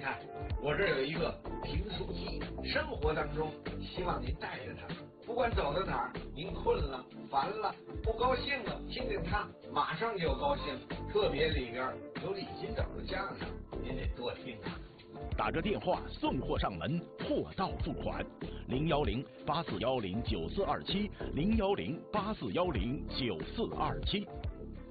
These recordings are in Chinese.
看，我这儿有一个评书机，生活当中希望您带着它，不管走到哪儿，您困了、烦了、不高兴了，听听它，马上就高兴。特别里边有李金斗的相声，您得多听啊。 打着电话送货上门，货到付款，010-8410-9427，010-8410-9427。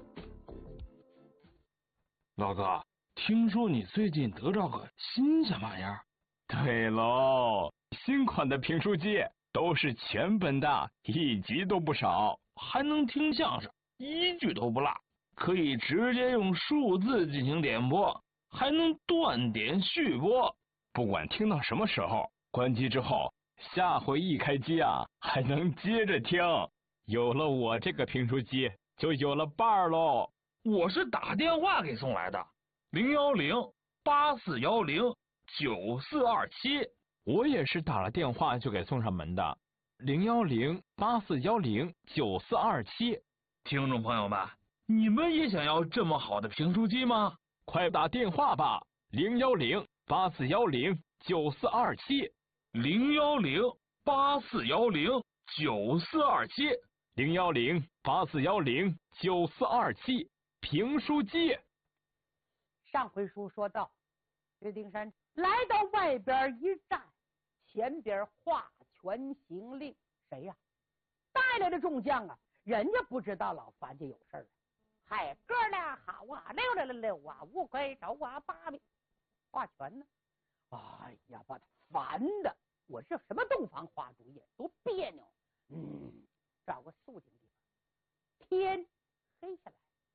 老哥，听说你最近得着个新鲜玩意儿？ 对喽，新款的评书机都是全本的，一集都不少， 还能听相声，一句都不落，可以直接用数字进行点播，还能断点续播， 不管听到什么时候，关机之后，下回一开机啊，还能接着听。有了我这个评书机，就有了伴儿喽。 我是打电话给送来的，010-8410-9427。 我也是打了电话就给送上门的，010-8410-9427。 听众朋友们，你们也想要这么好的评书机吗？ 快打电话吧，010-8410-9427。 010-8410-9427。 010-8410-9427。评书机。 上回书说到，薛丁山来到外边一站，前边画权行令，谁呀？带来的众将啊，人家不知道老樊家有事儿，嗨，哥俩好啊，溜溜溜啊，乌龟走啊，八米画权呢。哎呀，把他烦的，我是什么洞房花烛夜，多别扭。找个肃静地方，天黑下来，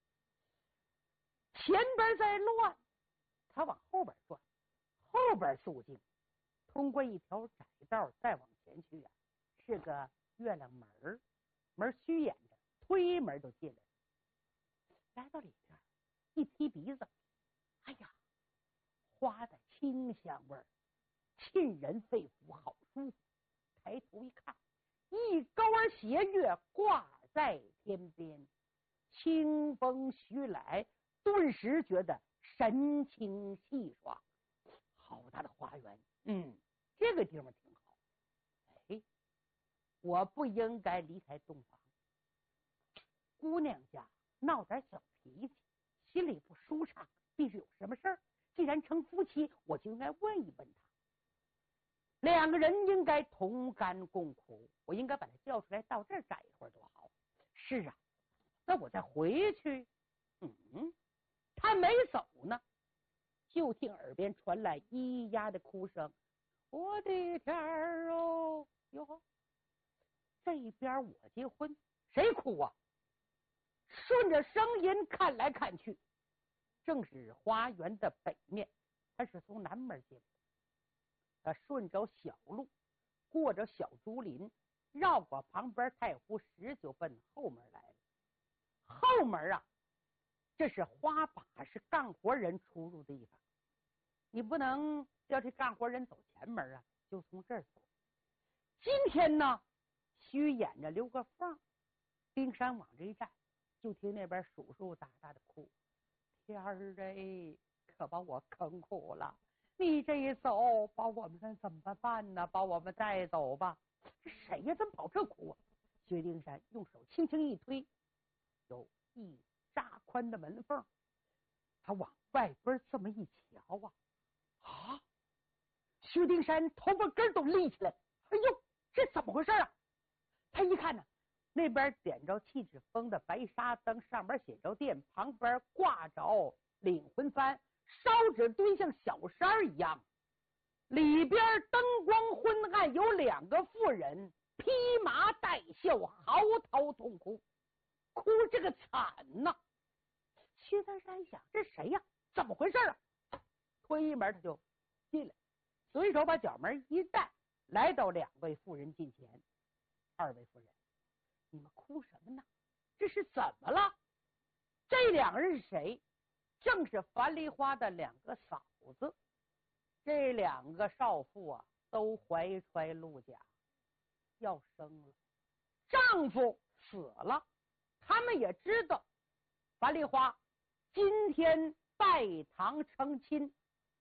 前边在乱，他往后边转，后边肃静，通过一条窄道再往前去啊，是个月亮门，门虚掩着，推门就进来了。来到里边，一提鼻子，哎呀，花的清香味儿，沁人肺腑，好舒服。抬头一看，一钩斜月挂在天边，清风徐来，顿时觉得神清气爽。好大的花园，这个地方挺好。哎，我不应该离开洞房。姑娘家闹点小脾气，心里不舒畅，必是有什么事儿。既然成夫妻，我就应该问一问他。两个人应该同甘共苦，我应该把他叫出来，到这儿站一会儿多好。是啊，那我再回去。他没走呢，就听耳边传来咿呀的哭声。我的天儿哦，哟，这边我结婚，谁哭啊？顺着声音看来看去，正是花园的北面，他是从南门进的。他顺着小路，过着小竹林，绕过旁边太湖石，就奔后门来了。后门啊，这是花把式干活人出入的地方，你不能叫这干活人走前门啊，就从这儿走。今天呢，虚掩着留个缝，丁山往这一站，就听那边叔叔大大的哭。天儿哎，可把我坑苦了，你这一走，把我们怎么办呢？把我们带走吧。这谁呀？怎么跑这哭啊？薛丁山用手轻轻一推，有一扎宽的门缝，他往外边这么一瞧啊，薛丁山头发根都立起来。哎呦，这怎么回事啊？他一看呢，那边点着气纸风的白纱灯，上边写着店，旁边挂着领魂幡，烧纸堆像小山一样，里边灯光昏暗，有两个妇人披麻戴孝，嚎啕痛哭，哭这个惨呐。薛丁山想，这谁呀？怎么回事啊？推门他就进来，随手把角门一带，来到两位妇人近前。二位妇人，你们哭什么呢？这是怎么了？这两个人是谁？正是樊梨花的两个嫂子。这两个少妇啊，都怀揣陆甲，要生了，丈夫死了。他们也知道樊梨花今天拜堂成亲，把新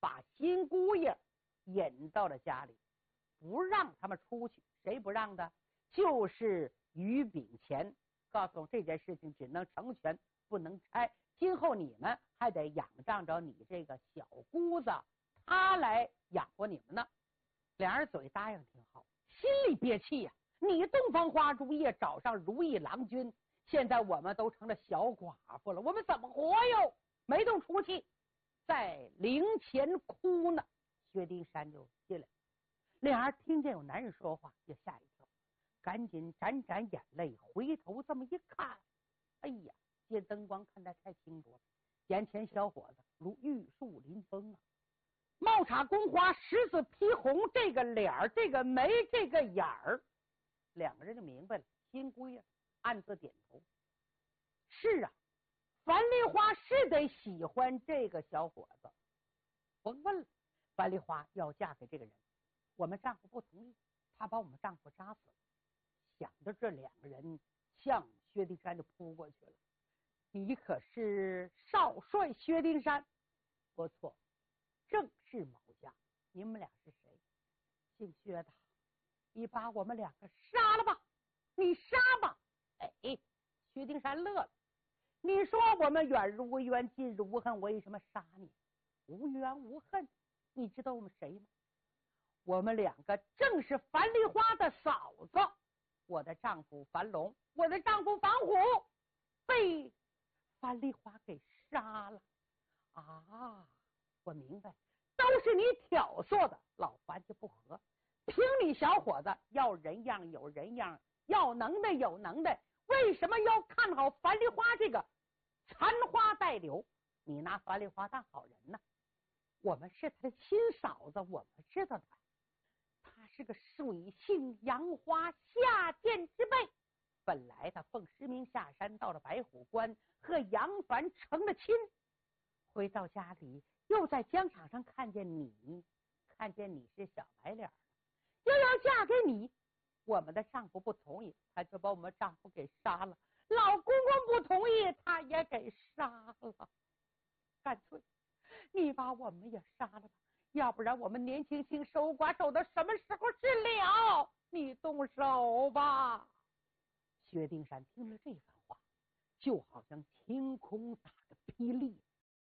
亲姑爷引到了家里，不让他们出去。谁不让的？就是于炳乾，告诉这件事情只能成全不能拆，今后你们还得仰仗着你这个小姑子，她来养活你们呢。两人嘴答应挺好，心里憋气呀。你东方花烛夜找上如意郎君，现在我们都成了小寡妇了，我们怎么活哟？没动出气，在灵前哭呢。薛丁山就进来，两人听见有男人说话，也吓一跳，赶紧沾沾眼泪，回头这么一看，哎呀，借灯光看得太清楚了，眼前小伙子如玉树临风啊，帽插宫花，十字披红，这个脸儿，这个眉，这个眼儿，两个人就明白了。新姑爷暗自点头，是啊，樊梨花是得喜欢这个小伙子，甭问了，樊梨花要嫁给这个人，我们丈夫不同意，他把我们丈夫杀死了。想着这两个人向薛丁山就扑过去了。你可是少帅薛丁山？不错，正是某家。你们俩是谁？姓薛的，你把我们两个杀了吧，你杀吧。哎，薛丁山乐了，你说我们远如无冤，近如无恨，为什么杀你？无冤无恨，你知道我们谁吗？我们两个正是樊梨花的嫂子，我的丈夫樊龙，我的丈夫樊虎被樊梨花给杀了啊！我明白，都是你挑唆的，老樊家不和，凭你小伙子要人样有人样，要能耐有能耐，为什么要看好樊梨花这个残花败柳？你拿樊梨花当好人呢？我们是他的亲嫂子，我们知道的。他是个水性杨花下贱之辈，本来他奉师名下山，到了白虎关和杨凡成了亲，回到家里又在疆场上看见你是小白脸，又要嫁给你，我们的丈夫不同意，他就把我们丈夫给杀了，老公公不同意，他也给杀了。干脆你把我们也杀了吧，要不然我们年轻轻守寡守到什么时候是了？你动手吧。薛丁山听了这番话，就好像天空打个霹雳，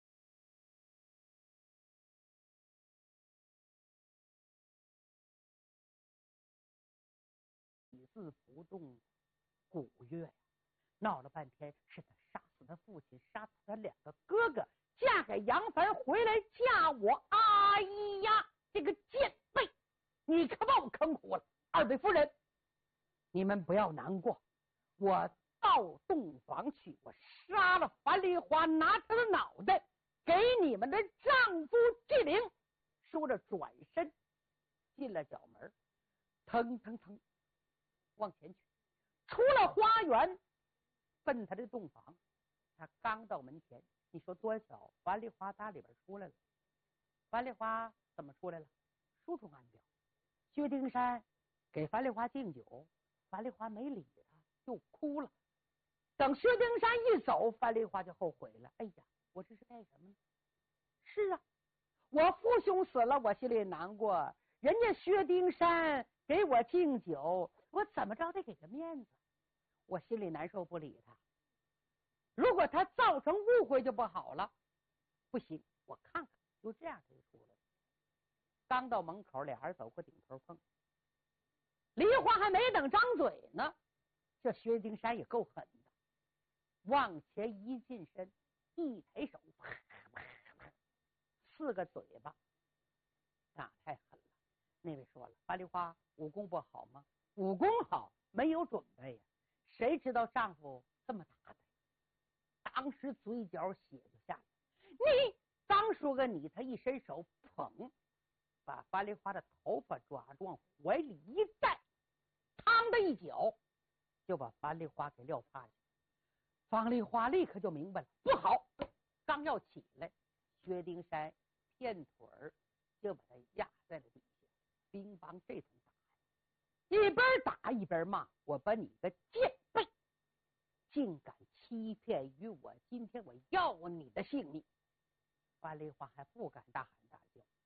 一字不动古月，闹了半天是他杀死他父亲，杀死他两个哥哥，嫁给杨凡回来嫁我阿姨呀！这个贱婢，你可把我坑苦了。二位夫人，你们不要难过，我到洞房去，我杀了樊梨花，拿她的脑袋给你们的丈夫祭灵。说着转身进了角门，腾腾腾往前去，出了花园，奔他的洞房。他刚到门前，你说多巧，樊梨花打里边出来了。樊梨花怎么出来了？书中暗表，薛丁山给樊梨花敬酒，樊梨花没理他，就哭了。等薛丁山一走，樊梨花就后悔了。哎呀，我这是干什么呢？是啊，我父兄死了，我心里难过。人家薛丁山给我敬酒，我怎么着得给个面子，我心里难受，不理他。如果他造成误会就不好了，不行，我看看，就这样他就出来了。刚到门口，俩人走过顶头碰，梨花还没等张嘴呢，这薛丁山也够狠的，往前一近身，一抬手，啪啪啪4个嘴巴，那太狠了。那位说了，樊梨花武功不好吗？武功好，没有准备呀，谁知道丈夫这么打的？当时嘴角血就下来。你刚说个你，他一伸手捧，把樊梨花的头发抓住，往怀里一带，嘡的一脚就把樊梨花给撂趴下。樊梨花立刻就明白了，不好！刚要起来，薛丁山片腿儿就把他压在了底下，乒乓这通打，一边打一边骂：“我把你个贱婢，竟敢欺骗于我！今天我要你的性命！”樊梨花还不敢大喊大叫，